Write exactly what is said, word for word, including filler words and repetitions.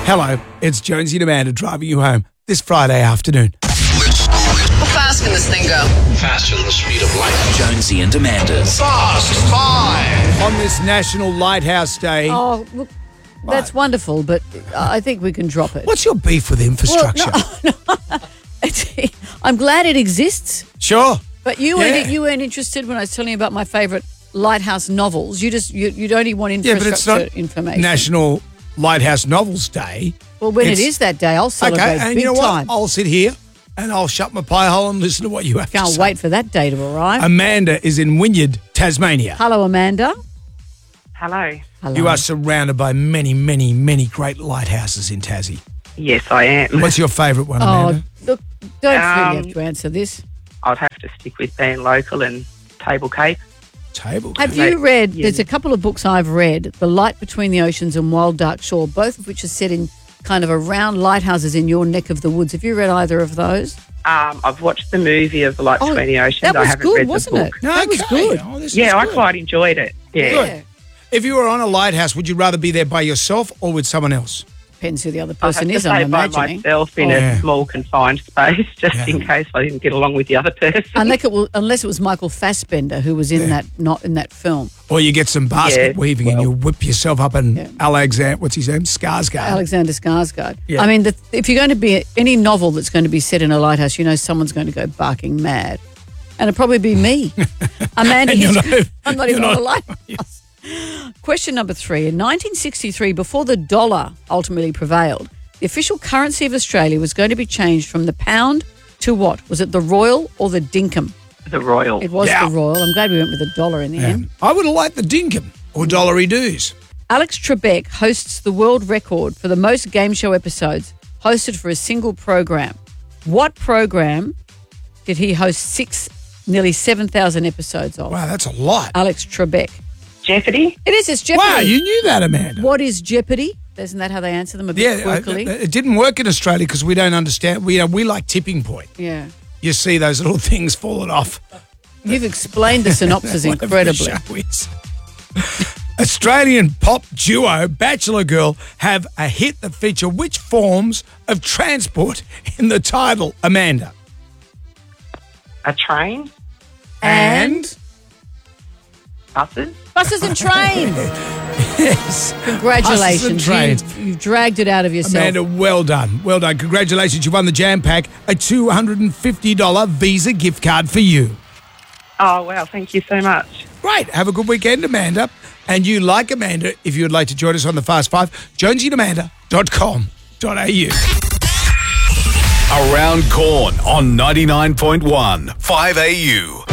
Hello, it's Jonesy and Amanda driving you home this Friday afternoon. How fast can this thing go? Faster than the speed of light. Jonesy and Amanda's Fast Five. On this National Lighthouse Day, Oh, look, that's wonderful, but I think we can drop it. what's your beef with infrastructure? Well, no, no. It's- I'm glad it exists, Sure. but you Yeah. weren't, you weren't interested when I was telling you about my favourite Lighthouse novels. You just you, you'd only want Yeah, infrastructure but it's not information. National Lighthouse Novels Day. Well, when It's- it is that day, I'll celebrate Okay, and big you know time. what? I'll sit here and I'll shut my pie hole and listen to what you have to Can't say. wait for that day to arrive. Amanda is in Wynyard, Tasmania. Hello, Amanda. Hello. Hello. You are surrounded by many, many, many great lighthouses in Tassie. Yes, I am. What's your favourite one, Oh, Amanda? look, don't Um, really have to answer this. I'd have to stick with being local and Table Cape. Table. Have Mate, you read, yeah. there's a couple of books I've read, The Light Between the Oceans and Wild Dark Shore, both of which are set in kind of around lighthouses in your neck of the woods. Have you read either of those? Um, I've watched the movie of The Light Oh, Between the Oceans. that I was haven't good, read wasn't the it? book. That was good. Oh, this is Yeah, I good. quite enjoyed it. Yeah. Yeah. If you were on a lighthouse, would you rather be there by yourself or with someone else? Depends who the other I have person to is, stay I'm by imagining. myself in Oh, a yeah. small confined space, just Yeah. in case I didn't get along with the other person. Unless it, was, unless it was Michael Fassbender who was in Yeah. that not in that film. Or you get some basket Yeah, weaving and well- you whip yourself up in Yeah. Alexander, what's his name? Skarsgård. Alexander Skarsgård. Yeah. I mean, the, if you're going to be any novel that's going to be set in a lighthouse, you know someone's going to go barking mad, and it'll probably be me, Amanda. And you're Hitchcock. not- I'm not you're even on not- a lighthouse. Question number three: in nineteen sixty-three, before the dollar ultimately prevailed, the official currency of Australia was going to be changed from the pound to what? Was it the Royal or the Dinkum? The Royal. It was Yeah. the Royal. I'm glad we went with the dollar in the Yeah. end. I would have liked the dinkum or dollary doos. Alex Trebek hosts the world record for the most game show episodes hosted for a single program. What program did he host six, nearly seven thousand episodes of? Wow, that's a lot. Alex Trebek. Jeopardy? It is, it's Jeopardy. Wow, you knew that, Amanda. What is Jeopardy? Isn't that how they answer them a bit Yeah, uh, quirkily? it didn't work in Australia because we don't understand. We, you know, we like tipping point. yeah. You see those little things falling off. You've explained the synopsis Whatever incredibly. the show is. Australian pop duo Bachelor Girl have a hit that feature which forms of transport in the title, Amanda? A train? And Buses? buses and trains. Yes. Congratulations. Buses and trains. You've, you've dragged it out of yourself. Amanda, well done. Well done. Congratulations. You won the Jam Pack, a two hundred fifty dollars Visa gift card for you. Oh, wow. Thank you so much. Great. Have a good weekend, Amanda. And you, like Amanda, if you would like to join us on the Fast Five, jonesy and amanda dot com dot a u. Around Corn on ninety-nine point one five A U.